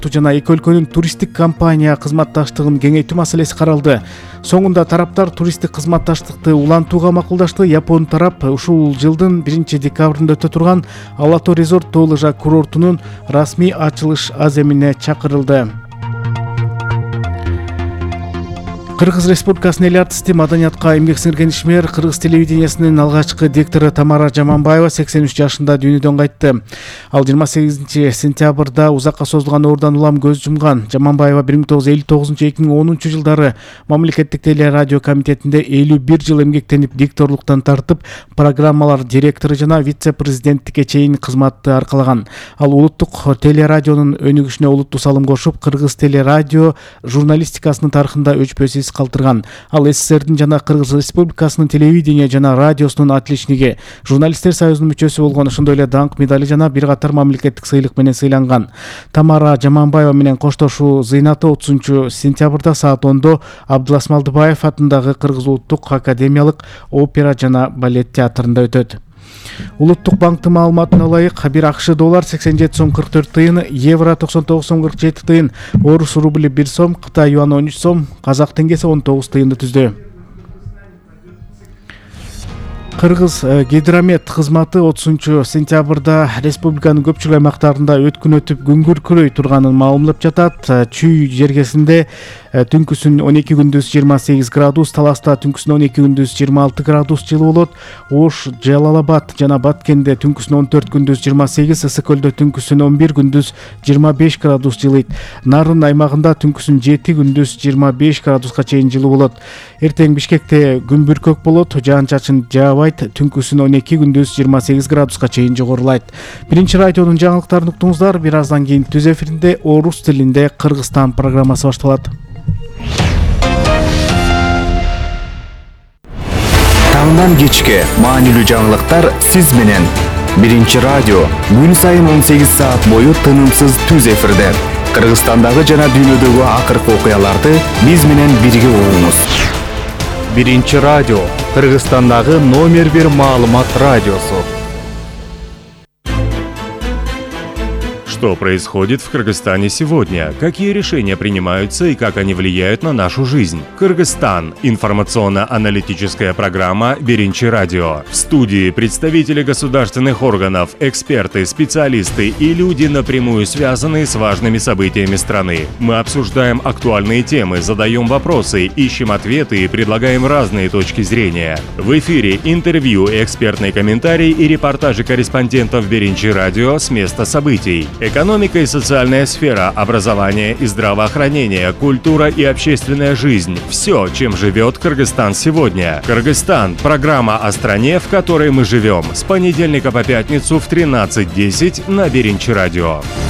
порту жана эки өлкөнүн туристтик компания кызматташтыгын кеңейтүү маселеси каралды. Соңунда тараптар туристтик кызматташтыкты улантууга макулдашты. Япон тарап ушул жылдын 1-декабрында өтө турган Алато Резорт тоо лыжа курортунун расмий ачылыш аземине чакырылды. Кыргыз Республикасынын эл артисти, маданиятка эмгек сиңирген ишмер, Кыргыз телевидениясынын алгачкы диктору Тамара Жаманбаева 83 жашында дүйнөдөн кайтты. Ал 28-сентябрда узакка созулган оорудан улам көз жумган. Жаманбаева 1959-2010 жылдары мамлекеттик телерадио комитетинде 51 жыл эмгектенип, дикторлуктан тартып, программалар директору жана вице-президенттикке чейин кызматты аркалаган. Ал улуттук телерадионун өнүгүшүнө олуттуу салым кошуп, Кыргыз телерадио журналистикасынын тарыхында өчпөс калтырган. Ал СССРдин жана Кыргыз Республикасынын телевидение жана радиосунун отличниги, журналисттер союзунун мүчөсү болгон, ошондой эле даңк медали жана бир катар мамлекеттик сыйлык менен сыйланган. Тамара Жаманбаева менен коштошуу зыйнаты 30-сентябрда саат 10-до Абдылас Малдыбаев атындагы Кыргыз улуттук академиялык опера жана балет театрында өтөт. Улуттук банктын маалыматына ылайык, бир АКШ доллар 87 сом 44 тыйын, евро 99 сом 47 тыйын, орус рубли 1 сом, Кытай юаны 13 сом, казак теңгеси 19 тыйынды түздү. Кыргыз гидромет кызматы 30-сентябрда республиканын көпчүлүк аймактарында өткүн өтүп күн күркүрөй турганын маалымдап жатат. Чүй жергесинде түнкүсүн 12 күндүз 28 градус, Таласта түнкүсүн 12 күндүз 26 градус жылуу болот. Ош, Жалалабад жана Баткенде түнкүсүн 14 күндүз 28, Ысык көлдө түнкүсүн 11 күндүз 25 градус жылыйт. Нарын аймагында түнкүсүн 7 күндүз 25 градуска чейин жылуу болот. Эртең Бишкекте күн бүркөк болот, жаан-чачын жаабайт, түнкүсүн 12 күндүз 28 градуска чейин жогорулайт. Биринчи радионун жаңылыктарын уктуңуздар. Бир аздан кийин түз эфиринде орус тилинде Кыргызстан программасы башталат. Таңдан кечке маанилүү жаңылыктар сиз менен. Биринчи радио күн сайын 18 саат бою тынымсыз түз эфирде. Кыргызстандагы жана дүйнөдөгү акыркы окуяларды биз менен бирге угуңуз. Биринчи радио Кыргызстандагы номер 1 маалымат радиосу. Что происходит в Кыргызстане сегодня? Какие решения принимаются и как они влияют на нашу жизнь? Кыргызстан. Информационно-аналитическая программа «Биринчи радио». В студии представители государственных органов, эксперты, специалисты и люди, напрямую связанные с важными событиями страны. Мы обсуждаем актуальные темы, задаем вопросы, ищем ответы и предлагаем разные точки зрения. В эфире интервью, экспертные комментарии и репортажи корреспондентов «Биринчи радио» с места событий. Экономика и социальная сфера, образование и здравоохранение, культура и общественная жизнь – все, чем живет Кыргызстан сегодня. Кыргызстан – программа о стране, в которой мы живем. С понедельника по пятницу в 13:10 на Биринчи радио.